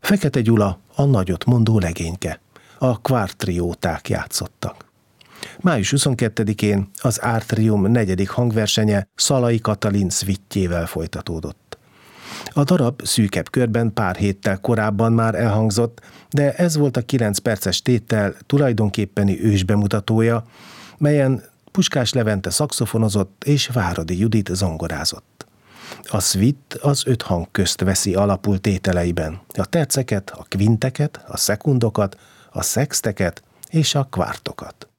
Fekete Gyula a nagyot mondó legényke. A kvártrióták játszottak. Május 22-én az Átrium 4. hangversenye Szalai Katalin szvittjével folytatódott. A darab szűkebb körben pár héttel korábban már elhangzott, de ez volt a 9 perces tétel tulajdonképpeni ősbemutatója, melyen Puskás Levente szaxofonozott és Váradi Judit zongorázott. A szvitt az 5 hang közt veszi alapul tételeiben: a terceket, a kvinteket, a szekundokat, a szexteket és a kvártokat.